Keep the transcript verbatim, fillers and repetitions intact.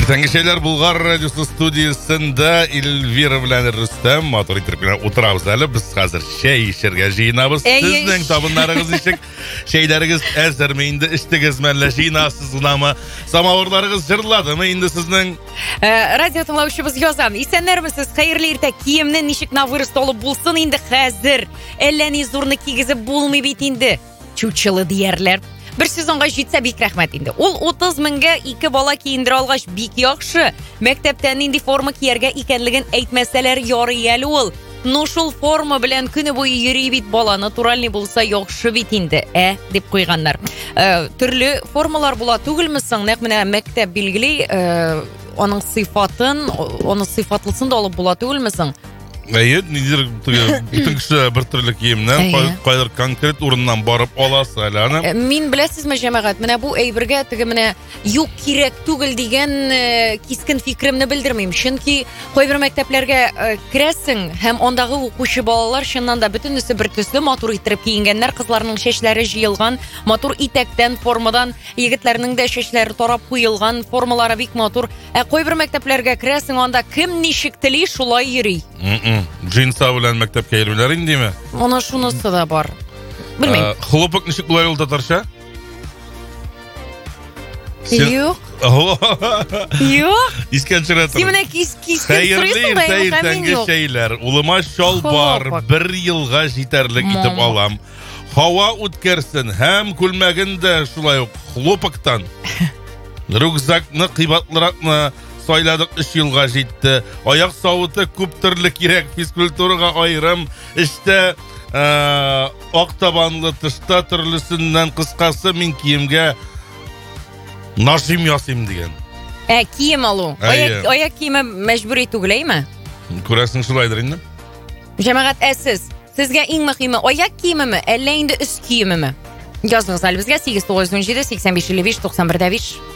Ертеңгі шейлер Бұлғар радиосы студиясында Эльвира белән Рүстәм матур итеп утырабыз әле. Без хәзер шәй эчәргә җыенабыз. Сезнең табыннарыгыз ничек? Шәйләрегез әзерме инде? Эчтегезме, әллә җыенасыз гынамы? Самавырларыгыз җырладымы инде сезнең? Радио тыңлаучыбыз язам. Исәннәрмесез? Хәерле иртә. Киемне ничек навырыс толып булсын инде хәзер? Әллә ни зурны кигезеп булмый бит инде. Чучылы диярләр. Bir сезонга җитсә бик рәхмәт инде. Ул утыз меңгә ике бала киендерә алгач бик яхшы. Мәктәптән нинди форма кияргә икәнлеген әйтмәсәләр ярый әле ул. Ну шул форма белән көне буе йөри бит бала, натуральный булса яхшы бит инде, ә дип куйганнар. Төрле формалар була түгелме соң? Нәкъ менә мәктәп билгели, аның сыйфатын, аның сыйфатлысын да алып була түгелме соң? Әйе, нидер бүтін кіші бір түрлі киемнен қайдыр конкрет урыннан барып аласы әлі аны. Мин беләсезме җәмәгать, менә бу әйбергә теге менә юк кирәк түгел дигән кискен фикремне белдермим. Чөнки кайбер мәктәпләргә керәсең һәм андагы укучы балалар чыннан да бөтенесе бер төсле матур иттереп киенгәннәр, кызларның чәчләре җыелган, матур итәктән, формадан, егетләрнең дә чәчләре тарап куелган, формалары бик матур. Ә кайбер мәктәпләргә керәсең, анда кем ничек тели шулай йөри. Джинса белән мәктәпкә йөрүләр индеме? Ана шунысы да бар. Белмим. Хлопок ничек булай ул татарча? Юк. Юк. Искән чиратыр. Син менә кис-кис сорыйсың да, тәңге шәйләр. Улыма шал бар, бер елга җитәрлек итеп алам. Һава үткәрсен һәм күлмәгендә шулай ук хлопоктан. Рюкзакны кыйбатлыракны сайладык өч елга җитте. Аяк савыты күп төрле кирәк, физкультурага айрым. Эштә ак табанлы, тышта төрлесеннән кыскасы мин киемгә нажим ясыйм дигән. Ә кием алу. Аяк аяк киеме мәҗбүри түгел, әйме? Күрәсең шулайдыр инде. Җәмәгать, ә сез? Сезгә иң мөһиме аяк киемеме, әллә инде өст киемеме? Языңыз әле безгә сигез тугыз ун җиде сиксән биш илле биш туксан бер дә биш.